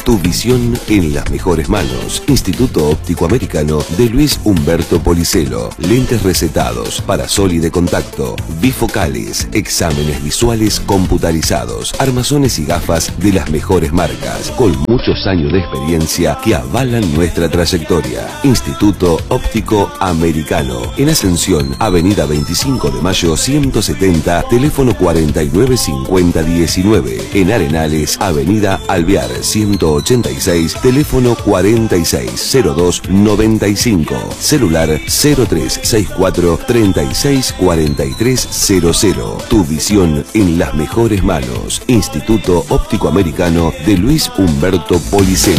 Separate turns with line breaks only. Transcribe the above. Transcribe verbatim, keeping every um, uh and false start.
Tu visión en las mejores manos. Instituto Óptico Americano de Luis Humberto Policelo. Lentes recetados, parasol y de contacto, bifocales, exámenes visuales computarizados, armazones y gafas de las mejores marcas, con muchos años de experiencia que avalan nuestra trayectoria. Instituto Óptico Americano. En Ascensión, Avenida veinticinco de Mayo ciento setenta, teléfono cuarenta y nueve cincuenta diecinueve. En Arenales, Avenida Alvear ciento ochenta y seis, teléfono cuarenta y seis cero dos noventa y cinco. Celular cero tres seis cuatro treinta y seis cuarenta y tres cero cero. Tu visión en las mejores manos. Instituto Óptico Americano de Luis Humberto Policelo.